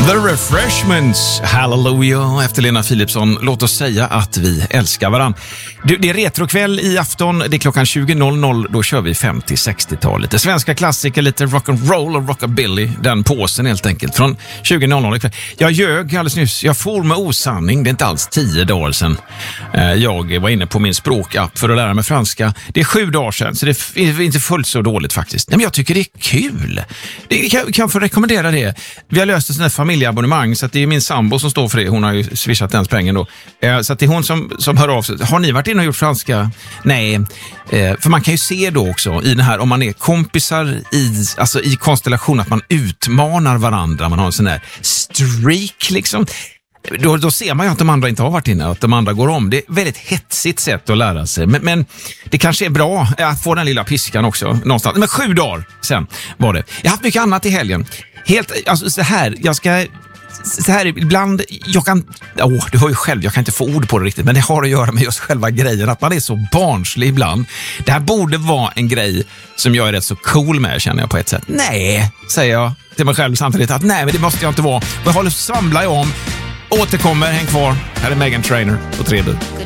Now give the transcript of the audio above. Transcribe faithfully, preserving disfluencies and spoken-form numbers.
The Refreshments, Hallelujah, efter Lena Philipsson. Låt oss säga att vi älskar varann. Du, det är retrokväll i afton, det är klockan tjugo noll noll, då kör vi femtio-sextiotal. Lite svenska klassiker, lite rock'n'roll och rockabilly, den påsen helt enkelt, från tjugo noll noll ikväll. Jag ljög alldeles nyss, jag får med osanning, det är inte alls tio dagar sedan jag var inne på min språkapp för att lära mig franska. Det är sju dagar sedan, så det är inte fullt så dåligt faktiskt. Nej, men jag tycker det är kul. Det kan, kan jag få rekommendera det. Vi har löst en sån här familjeabonnemang, så att det är min sambo som står för det. Hon har ju swishat den pengen då. Så att det är hon som, som hör av sig. Har ni varit inne och gjort franska? Nej. För man kan ju se då också i den här, om man är kompisar i, alltså i konstellation, att man utmanar varandra. Man har en sån här streak liksom. Då, då ser man ju att de andra inte har varit inne, att de andra går om. Det är ett väldigt hetsigt sätt att lära sig. Men, men det kanske är bra att få den lilla piskan också någonstans. Men sju dagar sen var det. Jag har haft mycket annat i helgen. Helt, alltså så här, jag ska... Så här, ibland, jag kan, åh, du hör ju själv, jag kan inte få ord på det riktigt, men det har att göra med just själva grejen, att man är så barnslig ibland. Det här borde vara en grej som jag är rätt så cool med, känner jag på ett sätt. Nej, säger jag till mig själv samtidigt, att nej, men det måste jag inte vara. Och jag håller, svamlar jag om, återkommer, häng kvar. Här är Meghan Trainor på tre.